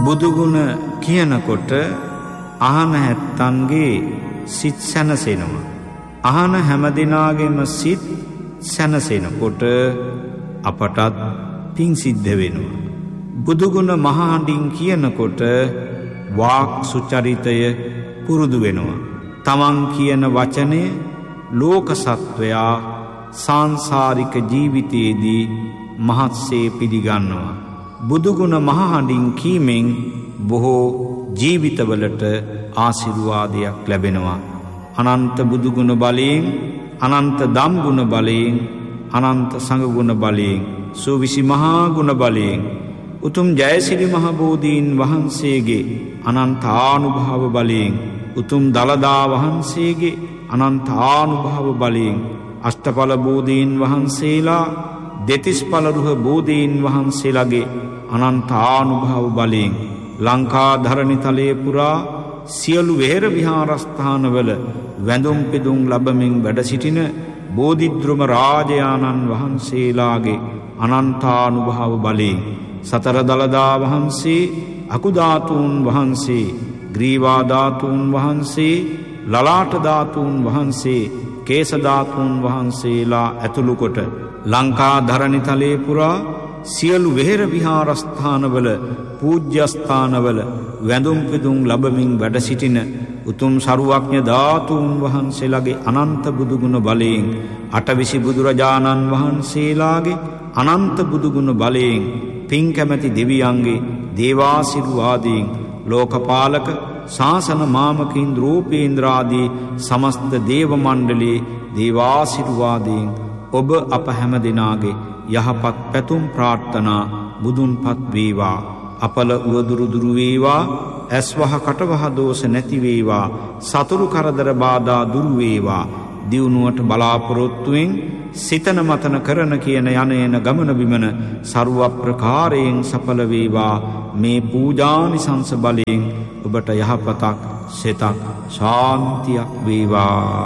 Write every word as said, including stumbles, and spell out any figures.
බුදුගුණ කියනකොට අහන හැත්තන්ගේ සිත් සැනසෙනවා. අහන හැම දිනාගේම සිත් සැනසෙනකොට අපටත් පිං සිද්ධ වෙනවා. බුදුගුණ මහහඬින් කියනකොට වාක් සුචරිතය පුරුදු වෙනවා. තමන් කියන වචනය ලෝක සත්වයා සංසාරික ජීවිතයේදී මහත්සේ පිළිගන්නවා. බුදුගුණ මහහඬින් කීමෙන් බොහෝ ජීවිතවලට ආශිර්වාදයක් ලැබෙනවා. අනන්ත බුදුගුණ බලයෙන්, අනන්ත දම්ගුණ බලයෙන්, අනන්ත සංඝගුණ බලයෙන්, සූවිසි මහා ගුණ බලයෙන්, උතුම් ජයසිරි මහ බෝධීන් වහන්සේගේ අනන්ත ආනුභාව බලයෙන්, උතුම් දළදා වහන්සේගේ අනන්ත ආනුභාව බලයෙන්, අෂ්ටඵල බෝධීන් වහන්සේලා, දෙතිස්ඵල රුහ බෝධීන් වහන්සේලාගේ අනන්ත ආනුභාව බලයෙන් ලංකා ධරණිතලයේ පුරා සියලු වෙහෙර විහාරස්ථානවල වැඳුම් පිදුම් ලැබමින් වැඩ සිටින බෝධිද්‍රම රාජයාණන් වහන්සේලාගේ අනන්තානුභාව බලයෙන්, සතර දළදා වහන්සේ, අකුධාතුන් වහන්සේ, ග්‍රීවා ධාතුන් වහන්සේ, ලලාට ධාතුන් වහන්සේ, කේස ධාතුන් වහන්සේලා ඇතුළු කොට ලංකා ධරණිතලයේ පුරා සියලු වෙහෙර විහාරස්ථානවල, පූජ්‍යස්ථානවල වැඳුම් පිදුම් ලැබමින් වැඩ සිටින උතුම් සරුවඥ ධාතුන් වහන්සේලාගේ අනන්ත බුදුගුණ බලයෙන්, අටවිසි බුදුරජාණන් වහන්සේලාගේ අනන්ත බුදුගුණ බලයෙන්, පින් කැමැති දෙවියන්ගේ දේවාශිර්වාදයෙන්, ලෝකපාලක ශාසන මාමකින් රූපේන්ද්‍රාදී සමස්ත දේව මණ්ඩලයේ දේවාශිර්වාදයෙන් ඔබ අප හැම දෙනාගේ යහපත් පැතුම් ප්‍රාර්ථනා බුදුන්පත් වේවා. අපල උවදුරු දුරු වේවා. ඇස්වහ කටවහ දෝෂ නැති වේවා. සතුරු කරදර බාධා දුරු වේවා. දියුණුවට බලාපොරොත්තුෙන් සිතන මතන කරන කියන යන එන ගමන බිමන ਸਰව ප්‍රකාරයෙන් සඵල වේවා. මේ පූජානිසංස බලයෙන් ඔබට යහපතක්, සිතක්, ශාන්තියක් වේවා.